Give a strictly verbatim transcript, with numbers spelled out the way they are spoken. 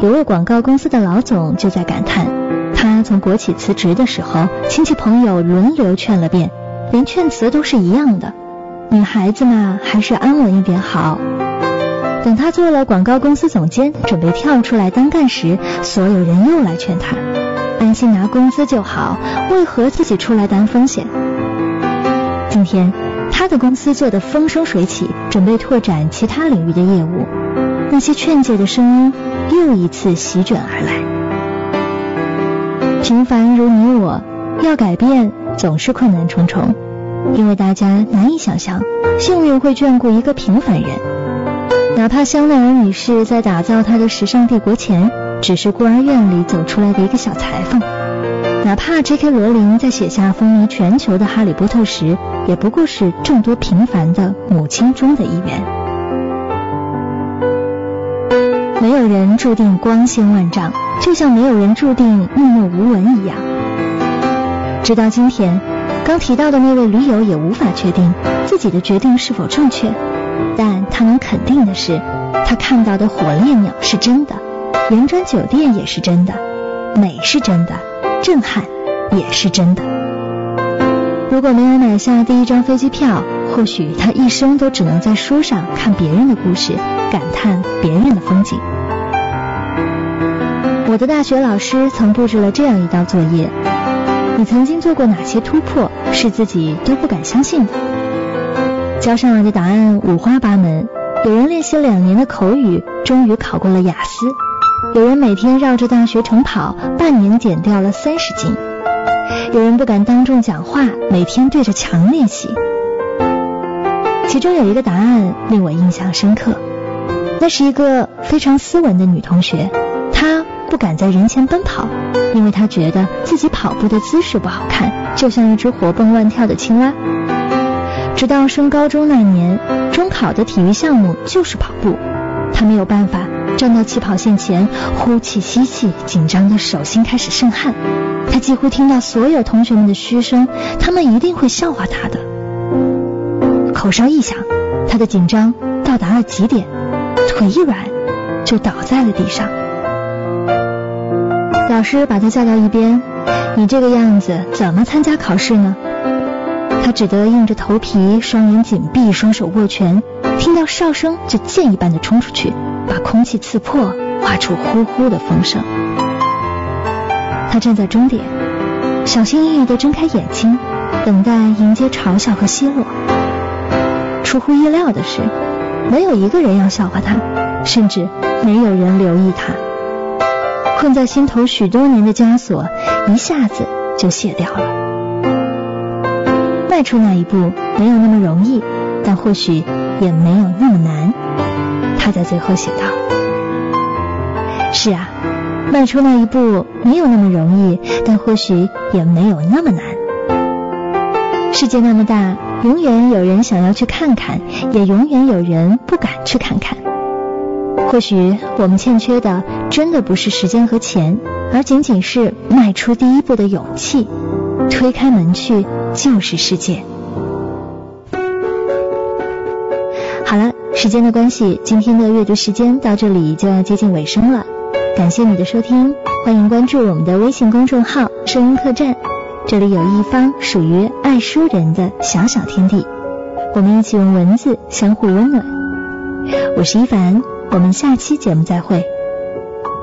有位广告公司的老总就在感叹，他从国企辞职的时候，亲戚朋友轮流劝了遍，连劝词都是一样的，女孩子嘛，还是安稳一点好。等他做了广告公司总监，准备跳出来单干时，所有人又来劝他，安心拿工资就好，为何自己出来担风险？今天他的公司做得风生水起，准备拓展其他领域的业务，那些劝诫的声音又一次席卷而来。平凡如你我，要改变总是困难重重，因为大家难以想象幸运会眷顾一个平凡人。哪怕香奈儿女士在打造她的时尚帝国前，只是孤儿院里走出来的一个小裁缝，哪怕 J K 罗琳在写下风靡全球的哈利波特时，也不过是众多平凡的母亲中的一员。没有人注定光鲜万丈，就像没有人注定默默无闻一样。直到今天，刚提到的那位驴友也无法确定自己的决定是否正确，但他能肯定的是，他看到的火烈鸟是真的，圆砖酒店也是真的，美是真的，震撼也是真的。如果没有买下第一张飞机票，或许他一生都只能在书上看别人的故事，感叹别人的风景。我的大学老师曾布置了这样一道作业，你曾经做过哪些突破是自己都不敢相信的？交上来的答案五花八门，有人练习两年的口语终于考过了雅思，有人每天绕着大学城跑，半年减掉了三十斤，有人不敢当众讲话，每天对着墙练习。其中有一个答案令我印象深刻，那是一个非常斯文的女同学，她不敢在人前奔跑，因为她觉得自己跑步的姿势不好看，就像一只活蹦乱跳的青蛙。直到升高中那年，中考的体育项目就是跑步，她没有办法站到起跑线前，呼气吸气，紧张的手心开始渗汗。她几乎听到所有同学们的嘘声，他们一定会笑话她的。口哨一响，她的紧张到达了极点，腿一软就倒在了地上。老师把她叫到一边，你这个样子怎么参加考试呢？她只得硬着头皮，双眼紧闭，双手握拳，听到哨声就箭一般的冲出去，把空气刺破，画出呼呼的风声。她站在终点，小心翼翼地睁开眼睛，等待迎接嘲笑和奚落。出乎意料的是，没有一个人要笑话她，甚至没有人留意她。困在心头许多年的枷锁一下子就卸掉了。迈出那一步没有那么容易，但或许也没有那么难。他在最后写道，是啊，迈出那一步没有那么容易，但或许也没有那么难。世界那么大，永远有人想要去看看，也永远有人不敢去看看。或许我们欠缺的真的不是时间和钱，而仅仅是迈出第一步的勇气，推开门去就是世界。好了，时间的关系，今天的阅读时间到这里就要接近尾声了。感谢你的收听，欢迎关注我们的微信公众号声音客栈，这里有一方属于爱书人的小小天地，我们一起用文字相互温暖。我是一凡，我们下期节目再会。